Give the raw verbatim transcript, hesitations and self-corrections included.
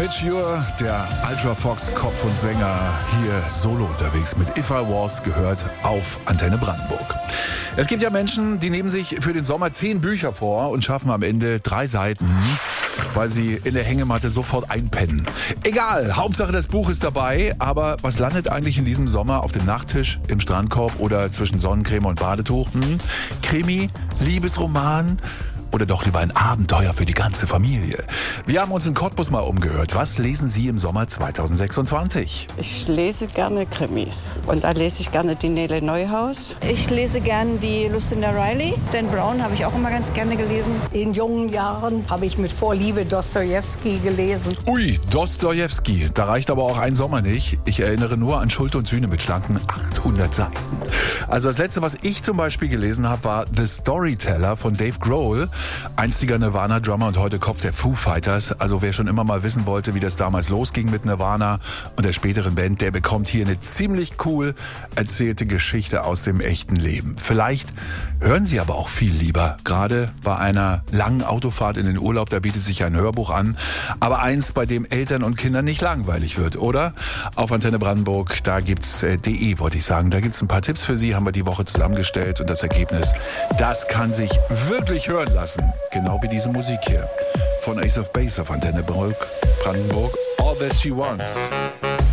Mitch Ure, der Ultra Fox Kopf und Sänger, hier solo unterwegs mit If I Was, gehört auf Antenne Brandenburg. Es gibt ja Menschen, die nehmen sich für den Sommer zehn Bücher vor und schaffen am Ende drei Seiten, weil sie in der Hängematte sofort einpennen. Egal, Hauptsache das Buch ist dabei, aber was landet eigentlich in diesem Sommer auf dem Nachttisch, im Strandkorb oder zwischen Sonnencreme und Badetuch? Hm? Krimi, Liebesroman? Oder doch lieber ein Abenteuer für die ganze Familie? Wir haben uns in Cottbus mal umgehört. Was lesen Sie im Sommer zweitausendsechsundzwanzig? Ich lese gerne Krimis. Und da lese ich gerne die Nele Neuhaus. Ich lese gerne die Lucinda Riley. Dan Brown habe ich auch immer ganz gerne gelesen. In jungen Jahren habe ich mit Vorliebe Dostojewski gelesen. Ui, Dostojewski. Da reicht aber auch ein Sommer nicht. Ich erinnere nur an Schulte und Sühne mit schlanken achthundert Seiten. Also das letzte, was ich zum Beispiel gelesen habe, war The Storyteller von Dave Grohl. Einstiger Nirvana-Drummer und heute Kopf der Foo Fighters. Also wer schon immer mal wissen wollte, wie das damals losging mit Nirvana und der späteren Band, der bekommt hier eine ziemlich cool erzählte Geschichte aus dem echten Leben. Vielleicht hören Sie aber auch viel lieber. Gerade bei einer langen Autofahrt in den Urlaub, da bietet sich ein Hörbuch an. Aber eins, bei dem Eltern und Kindern nicht langweilig wird, oder? Auf Antenne Brandenburg, da gibt's äh, .de, wollte ich sagen. Da gibt's ein paar Tipps für Sie, haben wir die Woche zusammengestellt. Und das Ergebnis, das kann sich wirklich hören lassen. Genau wie diese Musik hier von Ace of Base auf Antenne Brandenburg. All That She Wants.